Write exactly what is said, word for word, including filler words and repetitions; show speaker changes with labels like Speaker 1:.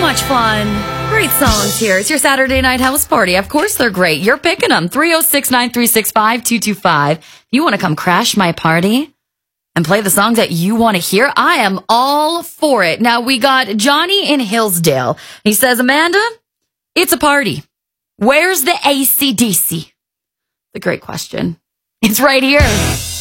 Speaker 1: much fun. Great songs here. It's your Saturday night house party. Of course they're great. You're picking them. three oh six, nine three six, five two two five. If you want to come crash my party and play the songs that you want to hear, I am all for it. Now, we got Johnny in Hillsdale. He says, Amanda, it's a party. Where's the A C D C? The great question. It's right here.